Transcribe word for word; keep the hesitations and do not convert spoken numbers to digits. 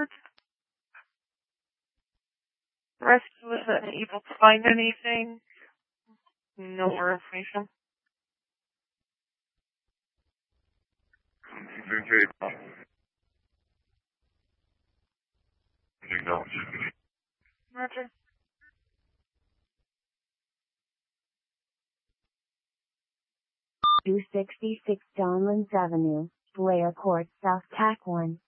report. Rescue was unable to find anything. No more information. Roger. two sixty-six Donlands Avenue, Blair Court, South Tack one.